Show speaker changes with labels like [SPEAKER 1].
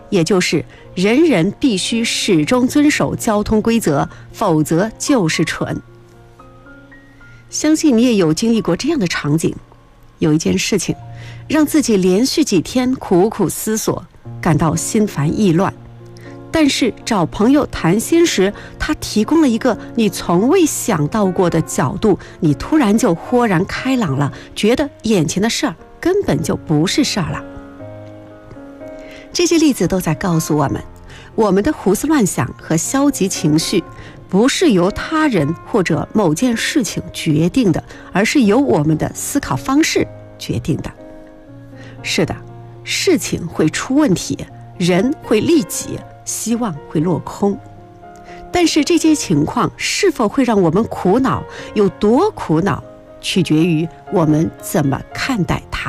[SPEAKER 1] 也就是人人必须始终遵守交通规则，否则就是蠢。相信你也有经历过这样的场景，有一件事情让自己连续几天苦苦思索，感到心烦意乱，但是找朋友谈心时，他提供了一个你从未想到过的角度，你突然就豁然开朗了，觉得眼前的事儿根本就不是事儿了。这些例子都在告诉我们，我们的胡思乱想和消极情绪不是由他人或者某件事情决定的，而是由我们的思考方式决定的。是的，事情会出问题，人会利己，希望会落空。但是这些情况是否会让我们苦恼，有多苦恼，取决于我们怎么看待它。